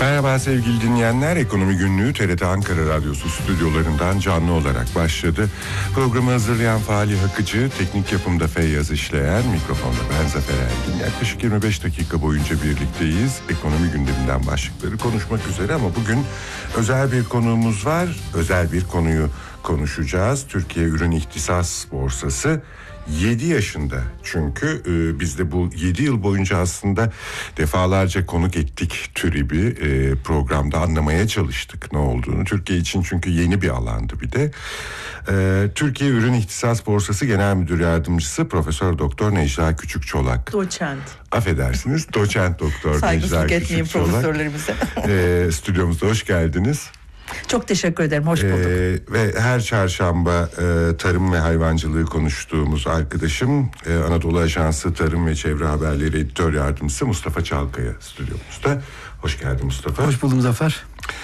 Merhaba sevgili dinleyenler, Ekonomi Günlüğü TRT Ankara Radyosu stüdyolarından canlı olarak başladı. Programı hazırlayan Fahri Akıcı, teknik yapımda Feyyaz İşleyen, mikrofonda ben Zafer Ergin. Yaklaşık 25 dakika boyunca birlikteyiz. Ekonomi gündeminden başlıkları konuşmak üzere ama bugün özel bir konuğumuz var. Özel bir konuyu konuşacağız. Türkiye Ürün İhtisas Borsası 7 yaşında, çünkü biz de bu 7 yıl boyunca aslında defalarca konuk ettik TÜRİB'i, programda anlamaya çalıştık ne olduğunu. Türkiye için çünkü yeni bir alandı bir de. Türkiye Ürün İhtisas Borsası Genel Müdür Yardımcısı Profesör Doktor Necla Küçükçolak. Doçent. Affedersiniz, Doçent Doktor Necla Küçükçolak. Profesörlerimize. Stüdyomuzda hoş geldiniz. Çok teşekkür ederim, hoş bulduk. Ve her çarşamba tarım ve hayvancılığı konuştuğumuz arkadaşım, Anadolu Ajansı Tarım ve Çevre Haberleri Editör Yardımcısı Mustafa Çalkaya stüdyomuzda. Hoş geldin Mustafa. Hoş buldum Zafer.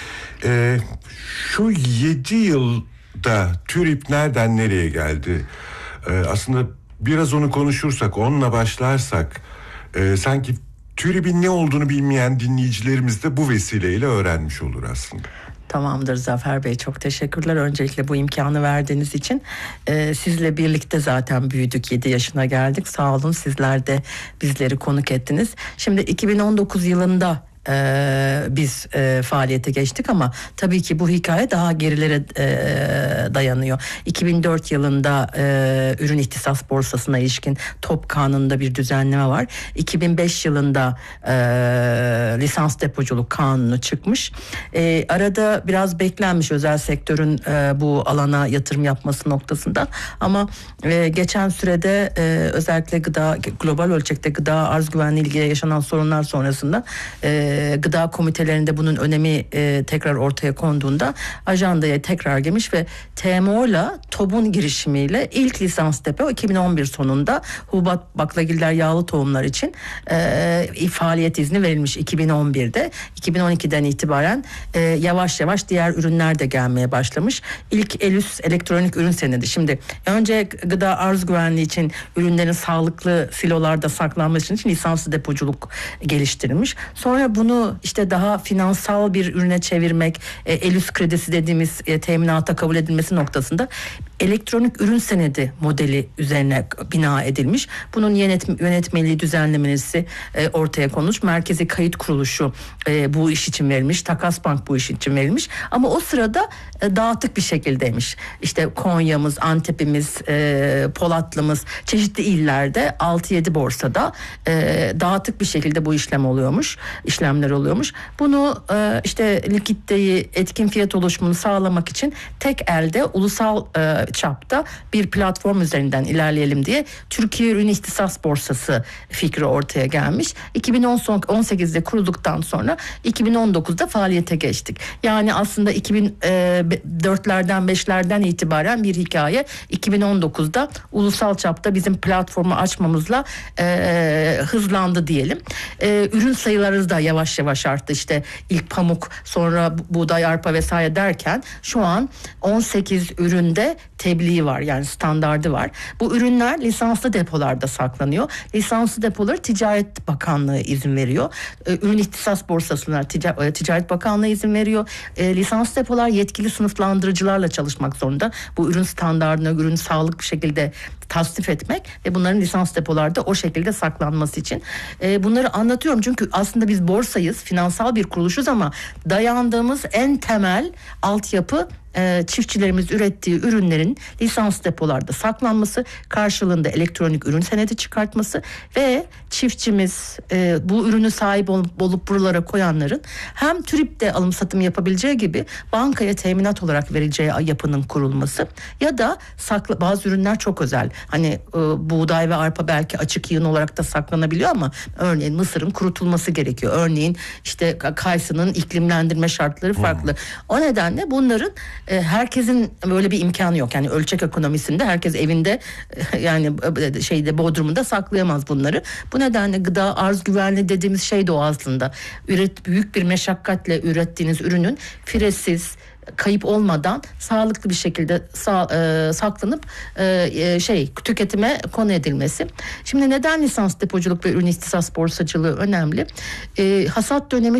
Şu 7 yılda TÜRİB nereden nereye geldi? Aslında biraz onu konuşursak, onunla başlarsak, sanki TÜRİB'in ne olduğunu bilmeyen dinleyicilerimiz de bu vesileyle öğrenmiş olur aslında. Tamamdır Zafer Bey, çok teşekkürler öncelikle bu imkanı verdiğiniz için. Sizle birlikte zaten büyüdük, 7 yaşına geldik, sağ olun, sizler de bizleri konuk ettiniz. Şimdi 2019 yılında biz faaliyete geçtik ama tabii ki bu hikaye daha gerilere dayanıyor. 2004 yılında Ürün İhtisas Borsası'na ilişkin TOP Kanunu'nda bir düzenleme var. 2005 yılında Lisans Depoculuk Kanunu çıkmış. Arada biraz beklenmiş özel sektörün bu alana yatırım yapması noktasında ama geçen sürede özellikle global ölçekte gıda arz güvenliği ilgili yaşanan sorunlar sonrasında gıda komitelerinde bunun önemi tekrar ortaya konduğunda ajandaya tekrar girmiş ve TMO'la TOB'un girişimiyle ilk lisans depo 2011 sonunda hububat, baklagiller, yağlı tohumlar için faaliyet izni verilmiş 2011'de. 2012'den itibaren yavaş yavaş diğer ürünler de gelmeye başlamış. İlk ELÜS elektronik ürün senedi. Şimdi önce gıda arz güvenliği için ürünlerin sağlıklı silolarda saklanması için lisanslı depoculuk geliştirilmiş. Sonra bunu işte daha finansal bir ürüne çevirmek, ELÜS kredisi dediğimiz teminata kabul edilmesi noktasında elektronik ürün senedi modeli üzerine bina edilmiş. Bunun yönetmeliği, düzenlemesi ortaya konmuş. Merkezi Kayıt Kuruluşu bu iş için verilmiş. Takas Bank bu iş için verilmiş. Ama o sırada dağıtık bir şekildeymiş. İşte Konya'mız, Antep'imiz, Polatlı'mız, çeşitli illerde 6-7 borsada dağıtık bir şekilde bu işlemler oluyormuş. Bunu işte likiditeyi, etkin fiyat oluşumunu sağlamak için tek elde ulusal çapta bir platform üzerinden ilerleyelim diye Türkiye Ürün İhtisas Borsası fikri ortaya gelmiş. 2018'de kurulduktan sonra 2019'da faaliyete geçtik. Yani aslında 2004'lerden 5'lerden itibaren bir hikaye 2019'da ulusal çapta bizim platformu açmamızla hızlandı diyelim. Ürün sayıları da yavaş yavaş arttı. İşte ilk pamuk, sonra buğday, arpa vesaire derken şu an 18 üründe tebliği var, yani standardı var. Bu ürünler lisanslı depolarda saklanıyor. Lisanslı depoları Ticaret Bakanlığı izin veriyor. Ürün İhtisas Borsası'na Ticaret Bakanlığı izin veriyor. Lisanslı depolar yetkili sınıflandırıcılarla çalışmak zorunda. Bu ürün standardını, ürünü sağlıklı bir şekilde tasnif etmek ve bunların lisans depolarda o şekilde saklanması için. Bunları anlatıyorum çünkü aslında biz borsayız, finansal bir kuruluşuz ama dayandığımız en temel altyapı çiftçilerimiz ürettiği ürünlerin lisans depolarda saklanması, karşılığında elektronik ürün senedi çıkartması ve çiftçimiz bu ürünü sahip olup buralara koyanların hem TÜRİB'de alım satım yapabileceği gibi bankaya teminat olarak vereceği yapının kurulması ya da bazı ürünler çok özel. Hani buğday ve arpa belki açık yığın olarak da saklanabiliyor ama örneğin mısırın kurutulması gerekiyor. Örneğin işte kayısının iklimlendirme şartları farklı. O nedenle bunların herkesin böyle bir imkanı yok. Yani ölçek ekonomisinde herkes evinde yani bodrumunda saklayamaz bunları. Bu nedenle gıda arz güvenliği dediğimiz şey de o aslında. Büyük bir meşakkatle ürettiğiniz ürünün firesiz, kayıp olmadan sağlıklı bir şekilde saklanıp tüketime konu edilmesi. Şimdi neden lisans depoculuk ve ürün ihtisas borsacılığı önemli? Hasat dönemi